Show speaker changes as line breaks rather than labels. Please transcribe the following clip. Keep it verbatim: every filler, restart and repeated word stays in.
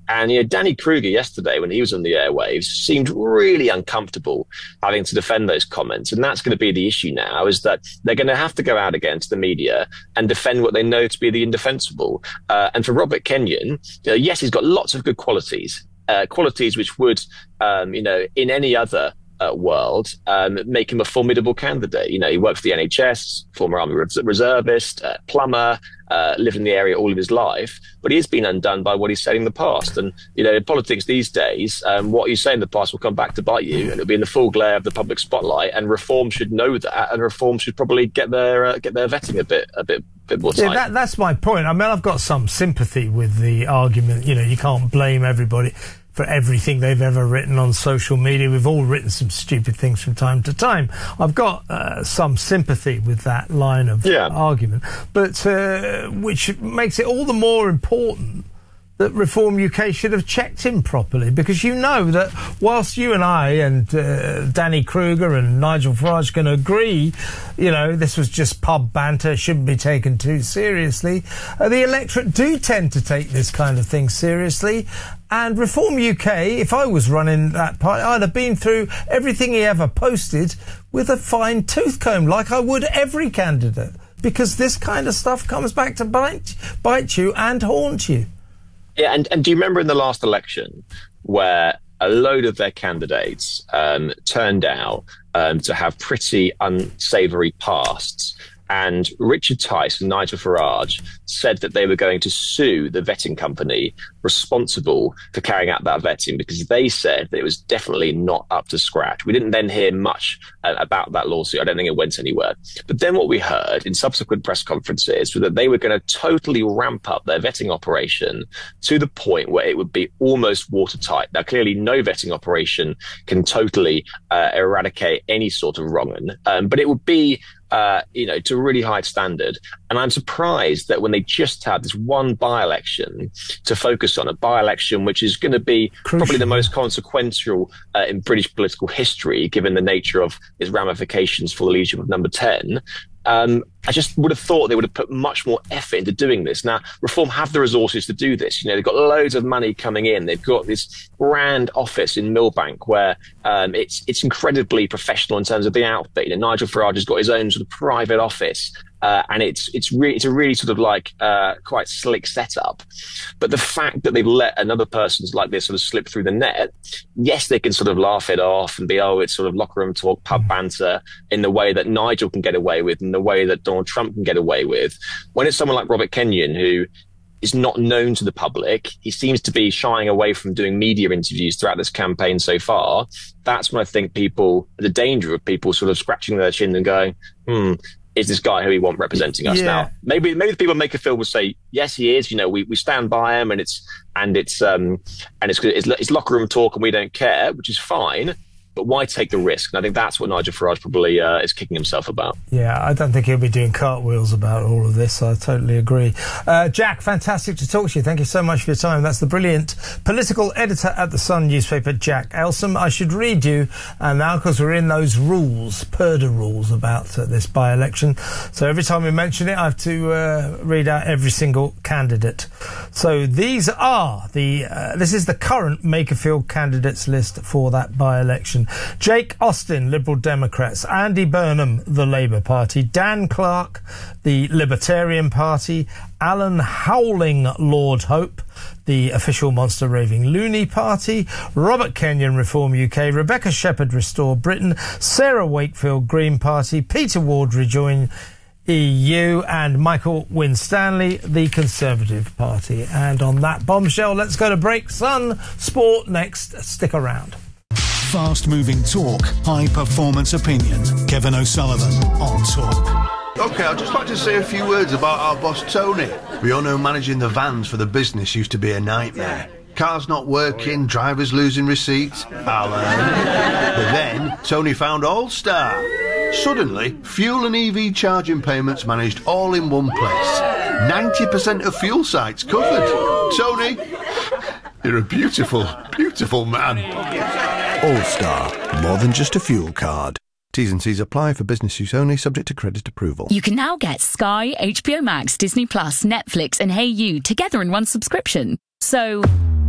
And, you know, Danny Kruger yesterday, when he was on the airwaves, seemed really uncomfortable having to defend those comments. And that's going to be the issue now, is that they're going to have to go out again to the media and defend what they know to be the indefensible. Uh, and for Robert Kenyon, you know, yes, he's got lots of good qualities, uh, qualities which would, um, you know, in any other Uh, world, um, make him a formidable candidate. You know, he worked for the N H S, former Army res- reservist, uh, plumber, uh, lived in the area all of his life, but he has been undone by what he said in the past. And, you know, in politics these days, um, what you say in the past will come back to bite you, and it'll be in the full glare of the public spotlight, and Reform should know that, and Reform should probably get their, uh, get their vetting a bit, a bit, bit more tight.
Yeah, that, that's my point. I mean, I've got some sympathy with the argument, you know, you can't blame everybody for everything they've ever written on social media. We've all written some stupid things from time to time. I've got uh, some sympathy with that line of yeah. argument, but uh, which makes it all the more important that Reform U K should have checked him properly, because you know that whilst you and I and uh, Danny Kruger and Nigel Farage can agree, you know, this was just pub banter, shouldn't be taken too seriously, uh, the electorate do tend to take this kind of thing seriously. And Reform U K, if I was running that party, I'd have been through everything he ever posted with a fine tooth comb, like I would every candidate, because this kind of stuff comes back to bite, bite you and haunt you.
Yeah, and, and do you remember in the last election where a load of their candidates um, turned out um, to have pretty unsavoury pasts? And Richard Tice and Nigel Farage said that they were going to sue the vetting company responsible for carrying out that vetting, because they said that it was definitely not up to scratch. We didn't then hear much uh, about that lawsuit. I don't think it went anywhere. But then what we heard in subsequent press conferences was that they were going to totally ramp up their vetting operation to the point where it would be almost watertight. Now, clearly, no vetting operation can totally uh, eradicate any sort of wrong, um, but it would be Uh, you know, to a really high standard. And I'm surprised that when they just had this one by-election to focus on, a by-election which is going to be Crucial. probably the most consequential uh, in British political history, given the nature of its ramifications for the leadership of Number ten, Um, I just would have thought they would have put much more effort into doing this. Now, Reform have the resources to do this. You know, they've got loads of money coming in. They've got this grand office in Millbank where um, it's it's incredibly professional in terms of the outfit. You know, Nigel Farage has got his own sort of private office. Uh, and it's it's really it's a really sort of like uh, quite slick setup, but the fact that they've let another person's like this sort of slip through the net, yes, they can sort of laugh it off and be, oh, it's sort of locker room talk, pub banter, in the way that Nigel can get away with, in the way that Donald Trump can get away with. When it's someone like Robert Kenyon, who is not known to the public, he seems to be shying away from doing media interviews throughout this campaign so far. That's when I think people, the danger of people sort of scratching their chin and going, hmm. is this guy who we want representing us? Yeah. Now? Maybe maybe the people at Maker Phil will say, yes, he is. You know, we, we stand by him, and it's and it's um and it's, it's it's locker room talk, and we don't care, which is fine. But why take the risk? And I think that's what Nigel Farage probably uh, is kicking himself about.
Yeah, I don't think he'll be doing cartwheels about all of this. I totally agree. Uh, Jack, fantastic to talk to you. Thank you so much for your time. That's the brilliant political editor at The Sun newspaper, Jack Elsom. I should read you uh, now, because we're in those rules, Purdah rules about uh, this by-election. So every time we mention it, I have to uh, read out every single candidate. So these are the, uh, this is the current Makerfield candidates list for that by-election. Jake Austin, Liberal Democrats; Andy Burnham, the Labour Party; Dan Clark, the Libertarian Party; Alan Howling, Lord Hope, the official Monster Raving Loony Party; Robert Kenyon, Reform U K; Rebecca Shepherd, Restore Britain; Sarah Wakefield, Green Party; Peter Ward, Rejoin E U; and Michael Winstanley, the Conservative Party. And on that bombshell, let's go to break. Sun Sport next. Stick around.
Fast-moving talk, high-performance opinion. Kevin O'Sullivan on Talk.
OK, I'd just like to say a few words about our boss Tony. We all know managing the vans for the business used to be a nightmare. Cars not working, drivers losing receipts. Alan. But then, Tony found All-Star. Suddenly, fuel and E V charging payments managed all in one place. ninety percent of fuel sites covered. Tony, you're a beautiful, beautiful man.
All-Star, more than just a fuel card. T's and C's apply, for business use only, subject to credit approval.
You can now get Sky, H B O Max, Disney Plus, Netflix and Hey You together in one subscription. So